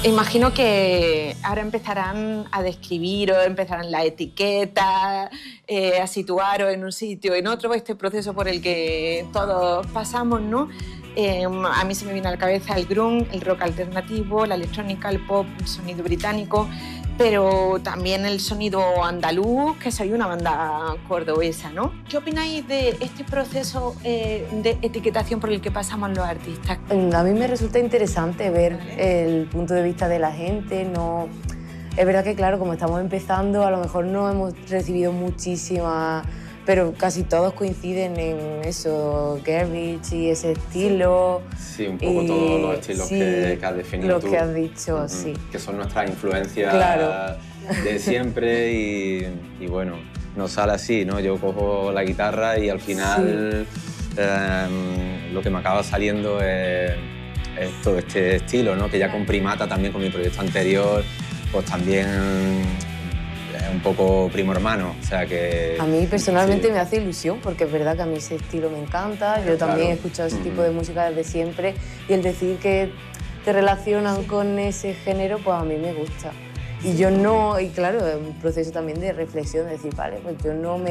Imagino que ahora empezarán a describiros, empezarán las etiquetas, a situaros en un sitio, en otro, este proceso por el que todos pasamos, ¿no? A mí se me viene a la cabeza el grunge, el rock alternativo, la electrónica, el pop, el sonido británico, pero también el sonido andaluz, que soy una banda cordobesa, ¿no? ¿Qué opináis de este proceso de etiquetación por el que pasamos los artistas? A mí me resulta interesante ver el punto de vista de la gente. No, es verdad que, claro, como estamos empezando, a lo mejor no hemos recibido muchísimas, pero casi todos coinciden en eso, garbage y ese estilo. Sí, un poco todos los estilos que has definido tú. Los que has dicho, sí. Que son nuestras influencias claro. de siempre y bueno, nos sale así, ¿no? Yo cojo la guitarra y al final lo que me acaba saliendo es todo este estilo, ¿no? Que ya con Primata, también con mi proyecto anterior, pues también es un poco primo hermano, o sea que... A mí personalmente me hace ilusión, porque es verdad que a mí ese estilo me encanta, yo también he escuchado ese tipo de música desde siempre, y el decir que te relacionan con ese género, pues a mí me gusta. Y yo no, y claro, es un proceso también de reflexión, de decir, vale, pues yo no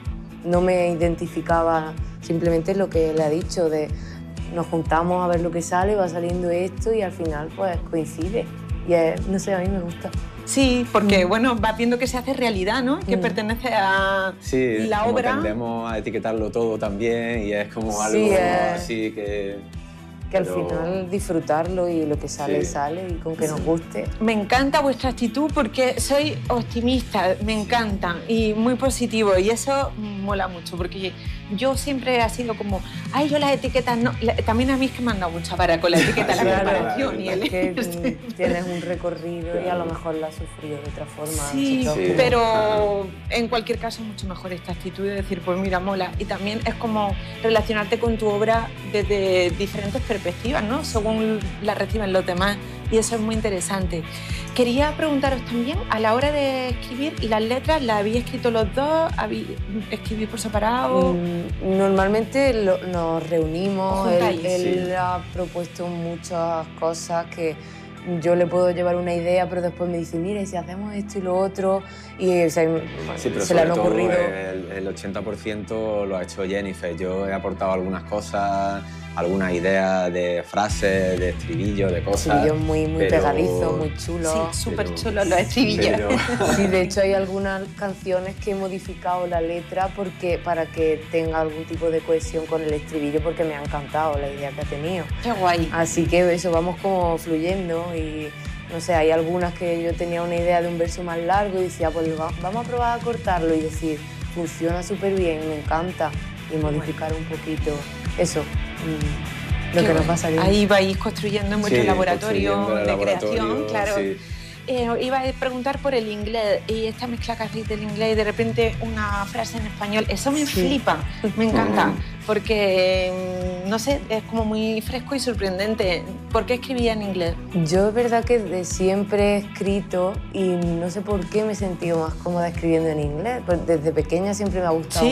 me identificaba simplemente lo que le ha dicho, de nos juntamos a ver lo que sale, va saliendo esto y al final pues coincide. Y no sé, a mí me gusta. Sí, porque bueno, vas viendo que se hace realidad, ¿no? Que pertenece a la obra. Sí, tendemos a etiquetarlo todo también y es como algo así que... Que al final disfrutarlo y lo que sale, sale y con que nos guste. Me encanta vuestra actitud porque soy optimista, me encanta y muy positivo y eso mola mucho porque yo siempre he sido como, ay, yo las etiquetas no, también a mí es que me han dado mucha vara con la etiqueta, la comparación y el... que tienes un recorrido y a lo mejor la has sufrido de otra forma. Sí, pero en cualquier caso es mucho mejor esta actitud de decir, pues mira, mola. Y también es como relacionarte con tu obra desde diferentes perspectivas, ¿no? Según la reciben los demás y eso es muy interesante. Quería preguntaros también, a la hora de escribir, ¿las letras las habéis escrito los dos? ¿Escribís por separado? Normalmente nos reunimos, él ha propuesto muchas cosas que yo le puedo llevar una idea, pero después me dice, mire, si hacemos esto y lo otro, y se le han ocurrido... El 80% lo ha hecho Jennifer, yo he aportado algunas cosas, algunas ideas de frases, de estribillos, de cosas. Estribillos muy pegadizos, muy chulos. Sí, súper chulos los estribillos. Sí, de hecho hay algunas canciones que he modificado la letra para que tenga algún tipo de cohesión con el estribillo, porque me ha encantado la idea que ha tenido. Qué guay. Así que eso, vamos como fluyendo y... No sé, hay algunas que yo tenía una idea de un verso más largo y decía, pues vamos a probar a cortarlo y decir, funciona súper bien, me encanta, y modificar un poquito eso, lo que nos va saliendo. Ahí vais construyendo en vuestro laboratorio de creación, claro. Sí. Iba a preguntar por el inglés y esta mezcla que hacéis del inglés y de repente una frase en español, eso me flipa, me encanta, porque, no sé, es como muy fresco y sorprendente. ¿Por qué escribía en inglés? Yo es verdad que de siempre he escrito y no sé por qué me he sentido más cómoda escribiendo en inglés, pues desde pequeña siempre me ha gustado